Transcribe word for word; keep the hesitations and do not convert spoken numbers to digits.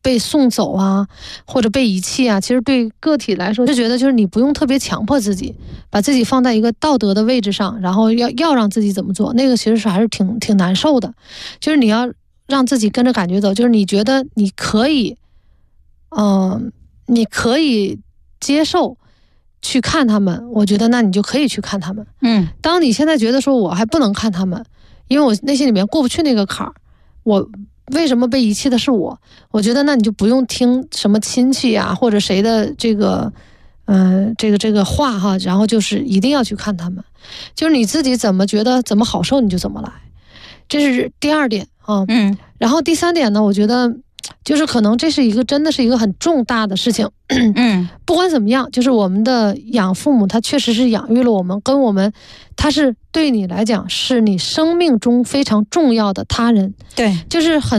被送走啊，或者被遗弃啊，其实对个体来说就觉得就是你不用特别强迫自己，把自己放在一个道德的位置上，然后要要让自己怎么做，那个其实是还是挺挺难受的。就是你要让自己跟着感觉走，就是你觉得你可以，嗯、呃，你可以接受去看他们，我觉得那你就可以去看他们。 嗯， 当你现在觉得说我还不能看他们，因为我内心里面过不去那个坎儿，我为什么被遗弃的是我？我觉得那你就不用听什么亲戚呀、啊、或者谁的这个，嗯、呃，这个这个话哈，然后就是一定要去看他们，就是你自己怎么觉得怎么好受你就怎么来，这是第二点啊。 嗯， 然后第三点呢，我觉得就是可能这是一个真的是一个很重大的事情。 嗯， 不管怎么样，就是我们的养父母他确实是养育了我们，跟我们他是对你来讲是你生命中非常重要的他人。 对， 就是很